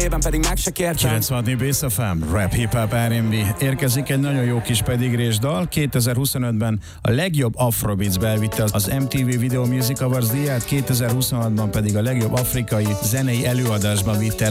Éven pedig meg se kértem. 96 Bass FM, Rap, Hip Hop, R&B. Érkezik egy nagyon jó kis pedigrés dal. 2025-ben a legjobb Afrobeats elvitte az MTV Video Music Awards díját, 2026-ban pedig a legjobb afrikai zenei előadásban vitte